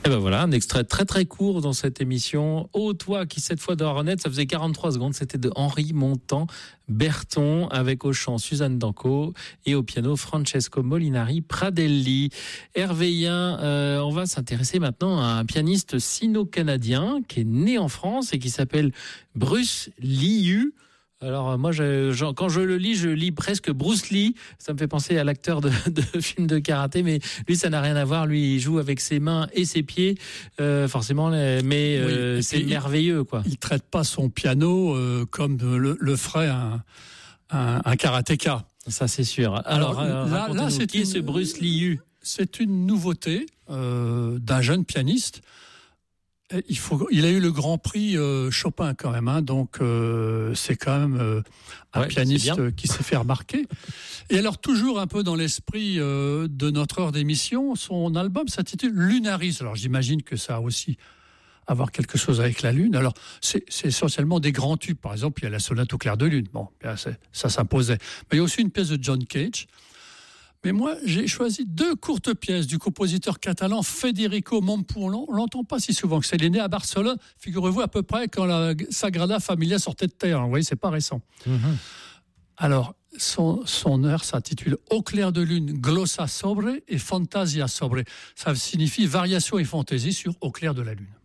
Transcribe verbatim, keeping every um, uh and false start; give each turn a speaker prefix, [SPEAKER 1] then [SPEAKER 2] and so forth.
[SPEAKER 1] Et ben voilà, un extrait très très court dans cette émission. Oh toi qui cette fois doit renaître, ça faisait quarante-trois secondes, c'était de Henri Montan Berton avec au chant Suzanne Danco et au piano Francesco Molinari Pradelli. Hervéien, euh, on va s'intéresser maintenant à un pianiste sino-canadien qui est né en France et qui s'appelle Bruce Liu. Alors moi, je, je, quand je le lis, je lis presque Bruce Lee. Ça me fait penser à l'acteur de, de films de karaté, mais lui, ça n'a rien à voir. Lui, il joue avec ses mains et ses pieds, euh, forcément. Mais euh, oui, c'est merveilleux, quoi.
[SPEAKER 2] Il traite pas son piano euh, comme le, le ferait un, un, un karatéka.
[SPEAKER 1] Ça, c'est sûr. Alors, Alors là, là, c'est qui est ce Bruce Liu ?
[SPEAKER 2] C'est une nouveauté euh, d'un jeune pianiste. Il, faut, il a eu le Grand Prix euh, Chopin quand même, hein, donc euh, c'est quand même euh, un ouais, pianiste qui s'est fait remarquer. Et alors toujours un peu dans l'esprit euh, de notre heure d'émission, son album s'intitule Lunaris. Alors j'imagine que ça a aussi à voir quelque chose avec la Lune. Alors c'est, c'est essentiellement des grands tubes. Par exemple, il y a la sonate au clair de lune. Bon, bien, c'est, ça s'imposait. Mais il y a aussi une pièce de John Cage. Mais moi, j'ai choisi deux courtes pièces du compositeur catalan Federico Montpoullon. On l'entend pas si souvent que c'est. Il est né à Barcelone, figurez-vous, à peu près quand la Sagrada Familia sortait de terre. Vous voyez, c'est pas récent. Mm-hmm. Alors, son, son œuvre s'intitule Au clair de lune, glossa sobre et fantasia sobre. Ça signifie variation et fantaisie sur Au clair de la lune.